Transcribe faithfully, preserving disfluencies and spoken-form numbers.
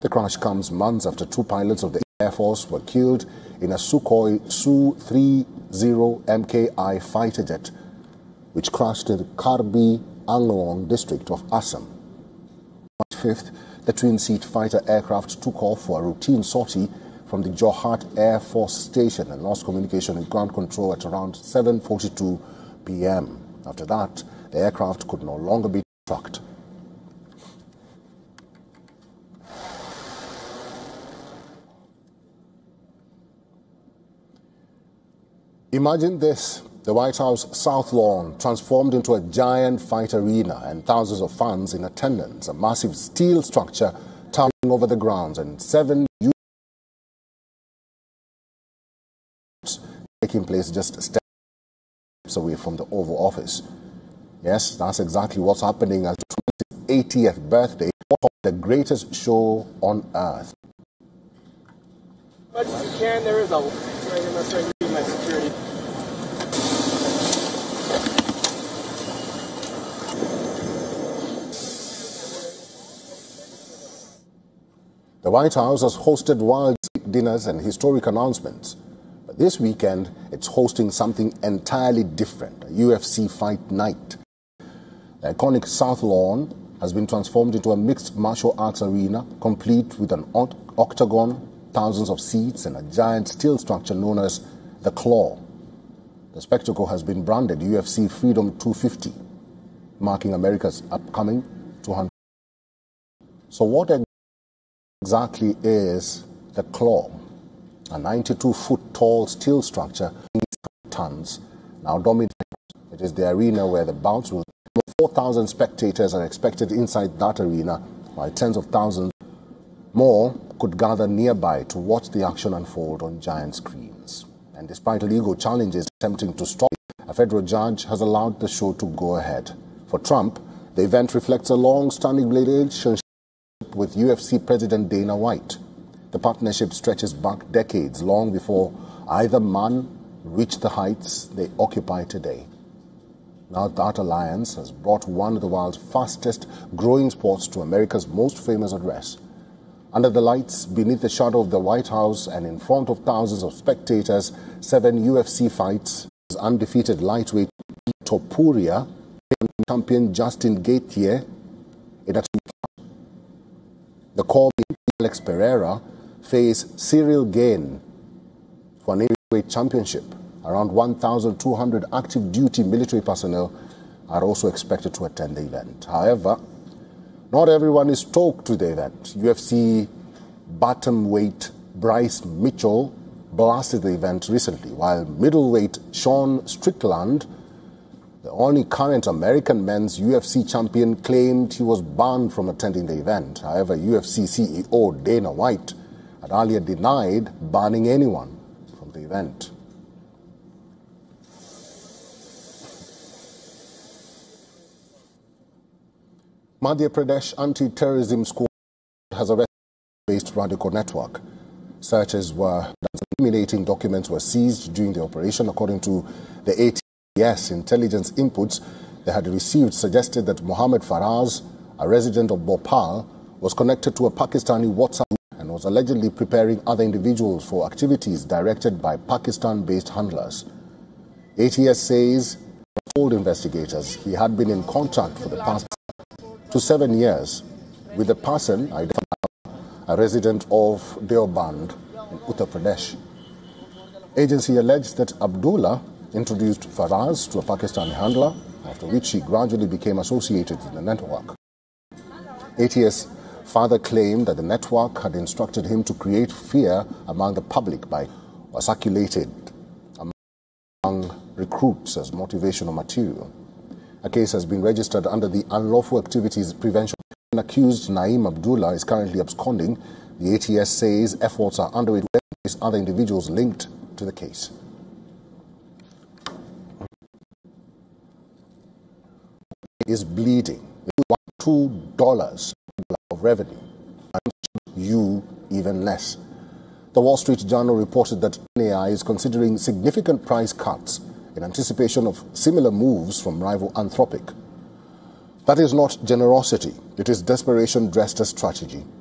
The crash comes months after two pilots of the Air Force were killed in a Sukhoi Su thirty M K I fighter jet, which crashed in the Karbi Anglong district of Assam. March fifth, the twin-seat fighter aircraft took off for a routine sortie from the Jorhat Air Force Station and lost communication and ground control at around seven forty-two p m After that, the aircraft could no longer be tracked. Imagine this, the White House South Lawn transformed into a giant fight arena and thousands of fans in attendance, a massive steel structure towering over the grounds and seven taking place just steps away from the Oval Office. Yes, that's exactly what's happening at the eightieth birthday of the greatest show on earth. But you can, there is a right in my my security. The White House has hosted wild dinners and historic announcements. But this weekend, it's hosting something entirely different, a U F C fight night. The iconic South Lawn has been transformed into a mixed martial arts arena, complete with an octagon, thousands of seats, and a giant steel structure known as the Claw. The spectacle has been branded U F C Freedom two fifty, marking America's upcoming two hundred. So what exactly is the Claw? A ninety-two foot tall steel structure, tons, now dominates. It is the arena where the bouts will four thousand spectators are expected inside that arena, while tens of thousands more could gather nearby to watch the action unfold on giant screens. And despite legal challenges attempting to stop it, a federal judge has allowed the show to go ahead. For Trump, the event reflects a long-standing relationship with U F C President Dana White. The partnership stretches back decades, long before either man reached the heights they occupy today. Now that alliance has brought one of the world's fastest growing sports to America's most famous address. Under the lights, beneath the shadow of the White House and in front of thousands of spectators, seven U F C fights, undefeated lightweight Topuria, champion Justin Gaethje, the core Alex Pereira face Cyril Gane for an heavyweight championship. Around one thousand two hundred active duty military personnel are also expected to attend the event. However, not everyone is stoked to the event. U F C bantamweight Bryce Mitchell blasted the event recently, while middleweight Sean Strickland, the only current American men's U F C champion, claimed he was banned from attending the event. However, U F C C E O Dana White had earlier denied banning anyone from the event. Madhya Pradesh Anti-Terrorism Squad has arrested a based radical network. Searches were done, eliminating documents were seized during the operation. According to the A T S, intelligence inputs they had received suggested that Mohammed Faraz, a resident of Bhopal, was connected to a Pakistani WhatsApp group and was allegedly preparing other individuals for activities directed by Pakistan-based handlers. A T S says, told investigators he had been in contact for the past to seven years with the person identified a resident of Deoband in Uttar Pradesh. Agency alleged that Abdullah introduced Faraz to a Pakistani handler, after which he gradually became associated with the network. A T S further claimed that the network had instructed him to create fear among the public by or circulated among recruits as motivational material. A case has been registered under the Unlawful Activities Prevention. An accused Naeem Abdullah is currently absconding. The A T S says efforts are underway to trace other individuals linked to the case. Is bleeding. Two dollars of revenue, and you even less. The Wall Street Journal reported that N A I is considering significant price cuts in anticipation of similar moves from rival Anthropic. That is not generosity, it is desperation dressed as strategy.